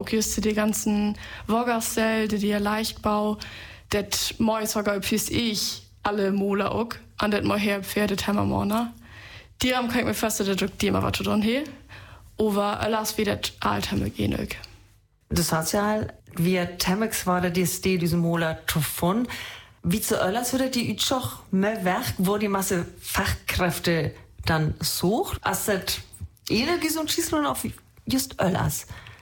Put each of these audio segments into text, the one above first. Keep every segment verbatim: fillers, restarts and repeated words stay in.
auch just die ganzen Woggerstel, die der Leichtbau, das moi sogar fürs ich alle Mola auch, an das moi her Pferde Hammermorner. Die haben kann ich mir fast, dass die immer was zu tun hier. Aber alles wie das alte Hammer gehen auch. Das heißt ja, wie Temex war der D S D, diese Mola davon. Wie zu Öllers würde die Utschach mehr Werk, wo die Masse Fachkräfte dann sucht, als das Energie und Schießen auf just Öllers.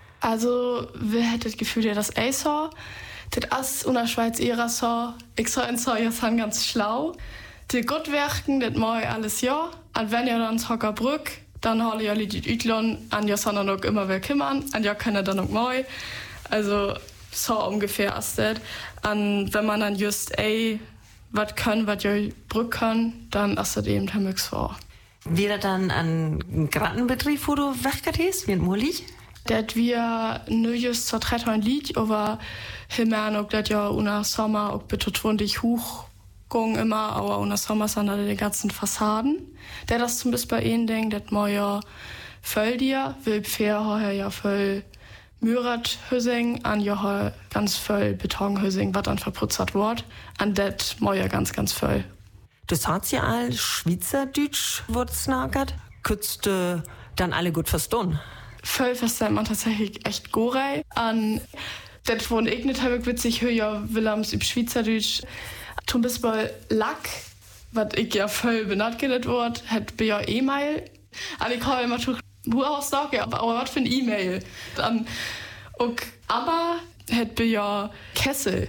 Also, wer hätte das Gefühl, ja, das A S O, das ist in der Schweiz eher so, ich so in so, ja, sind ganz schlau. Die gut werken, das mache alles ja. Und wenn ihr dann zur Brück, dann hole ich alle die Ütlon, an ja sondern auch immer wer kümmern, an ja können dann auch mal. Also, so ungefähr ist das. Und wenn man dann just, ey, was können, was ihr Brück können, dann ist das eben der vor. Wäre dann ein Gartenbetrieb, wo du werkert hast, wie ein Mullig? Das wir nur just zur Trettern Lied, aber himmern auch das ja unter Sommer auch betont dich hoch gehen immer, aber unter Sommer sind da die ganzen Fassaden. Der das zum Beispiel bei ihnen denkt, das mal ja voll dir, will fair ja voll Mürat Hüsing, an ja ganz voll Betonhüsing, was dann verputzert wird, an das mal ja ganz, ganz voll. Das hat ja all Schweizerdeutsch wird snagert, könntest du dann alle gut verstehen? Voll versteht man tatsächlich echt gorei. An das von ich nicht habe witzig höher Willems im Schweizerdeutsch. Zum Beispiel Lack, was ich ja voll benannt wird, hat bei ja E-Mail. Und ich habe immer schon, wo aus Sorge, aber was für ein E-Mail. Dann und aber hat bei ja Kessel.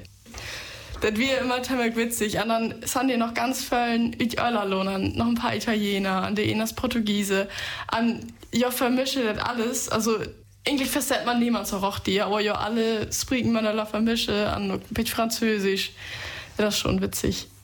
Das wäre immer ziemlich witzig. Und dann sind die noch ganz vielen Ölerlohnern, noch ein paar Italiener, an der das Portugiese. Und ja, vermische das alles. Also, eigentlich versteht man niemand so roch die, aber ja, alle sprechen miteinander vermische, an ein bisschen Französisch. Das ist schon witzig.